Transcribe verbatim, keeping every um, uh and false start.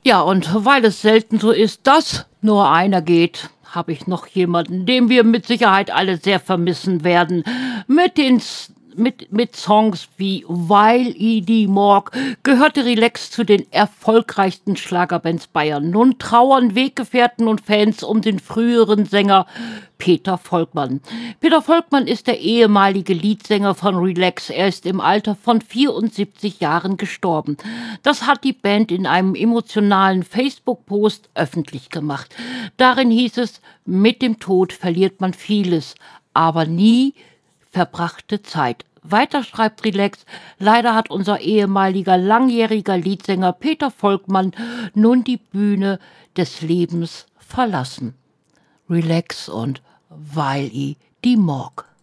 Ja, und weil es selten so ist, dass nur einer geht, habe ich noch jemanden, den wir mit Sicherheit alle sehr vermissen werden. Mit den S mit mit Songs wie „Weil i die Morg“ gehörte Relax zu den erfolgreichsten Schlagerbands Bayern. Nun trauern Weggefährten und Fans um den früheren Sänger Peter Volkmann. Peter Volkmann ist der ehemalige Leadsänger von Relax. Er ist im Alter von vierundsiebzig Jahren gestorben. Das hat die Band in einem emotionalen Facebook-Post öffentlich gemacht. Darin hieß es: „Mit dem Tod verliert man vieles, aber nie verbrachte Zeit.“ Weiter schreibt Relax: „Leider hat unser ehemaliger langjähriger Leadsänger Peter Volkmann nun die Bühne des Lebens verlassen.“ Relax und „Weil i die Morg“.